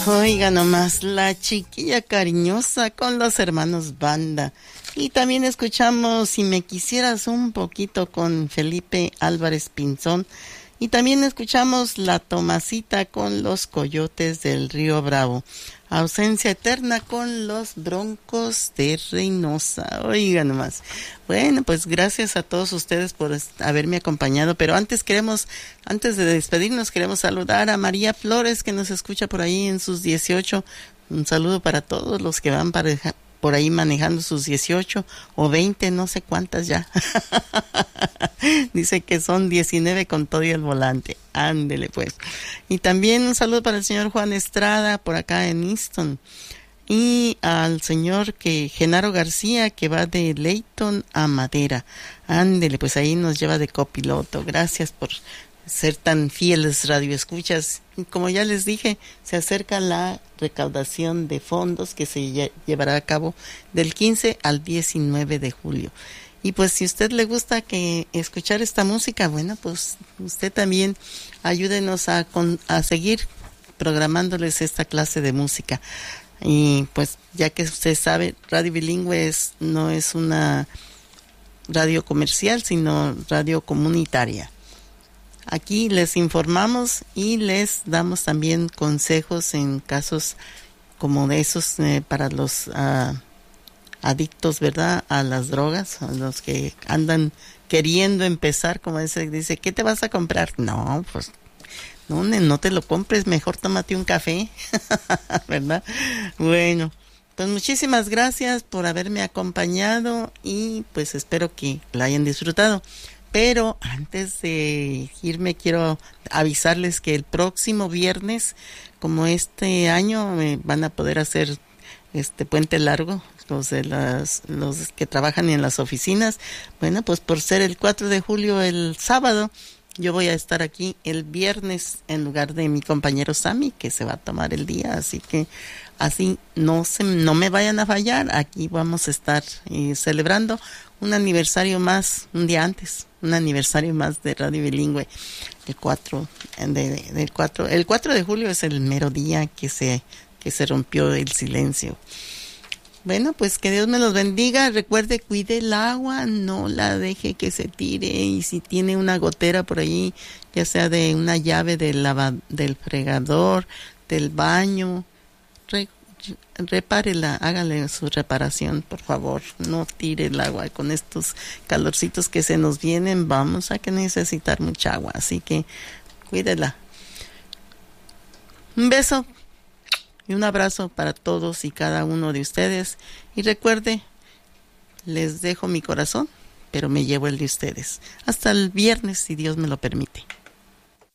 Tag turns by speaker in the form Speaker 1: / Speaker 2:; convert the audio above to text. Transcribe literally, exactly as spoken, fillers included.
Speaker 1: Oiga nomás, la chiquilla cariñosa con los hermanos Banda. Y también escuchamos Si me quisieras un poquito con Felipe Álvarez Pinzón. Y también escuchamos La Tomasita con los Coyotes del Río Bravo. Ausencia Eterna con los Broncos de Reynosa. Oigan nomás. Bueno, pues gracias a todos ustedes por haberme acompañado. Pero antes queremos, antes de despedirnos, queremos saludar a María Flores, que nos escucha por ahí en sus dieciocho. Un saludo para todos los que van para, por ahí manejando sus dieciocho o veinte, no sé cuántas ya. Dice que son diecinueve con todo y el volante. Ándele pues. Y también un saludo para el señor Juan Estrada por acá en Easton. Y al señor que Genaro García, que va de Leyton a Madera. Ándele, pues ahí nos lleva de copiloto. Gracias por ser tan fieles radioescuchas. Y como ya les dije, se acerca la recaudación de fondos que se lle- llevará a cabo del quince al diecinueve de julio. Y pues si a usted le gusta que escuchar esta música, bueno, pues usted también ayúdenos a, con, a seguir programándoles esta clase de música. Y pues ya que usted sabe, Radio Bilingüe es, no es una radio comercial, sino radio comunitaria. Aquí les informamos y les damos también consejos en casos como de esos eh, para los uh, adictos, ¿verdad?, a las drogas, a los que andan queriendo empezar, como ese dice, ¿qué te vas a comprar? No, pues no, no te lo compres, mejor tómate un café, ¿verdad? Bueno, pues muchísimas gracias por haberme acompañado y pues espero que la hayan disfrutado. Pero antes de irme quiero avisarles que el próximo viernes, como este año eh, van a poder hacer este puente largo, los de las los que trabajan en las oficinas, bueno, pues por ser el cuatro de julio el sábado, yo voy a estar aquí el viernes en lugar de mi compañero Sammy, que se va a tomar el día, así que así no se no me vayan a fallar. Aquí vamos a estar eh, celebrando un aniversario más, un día antes, un aniversario más de Radio Bilingüe, el cuatro de, del cuatro, el cuatro de julio es el mero día que se que se rompió el silencio. Bueno, pues que Dios me los bendiga. Recuerde, cuide el agua, no la deje que se tire. Y si tiene una gotera por ahí, ya sea de una llave del, lava, del fregador, del baño, re, repárela, hágale su reparación, por favor. No tire el agua. Con estos calorcitos que se nos vienen, vamos a que necesitar mucha agua. Así que cuídela. Un beso. Y un abrazo para todos y cada uno de ustedes. Y recuerde, les dejo mi corazón, pero me llevo el de ustedes. Hasta el viernes, si Dios me lo permite.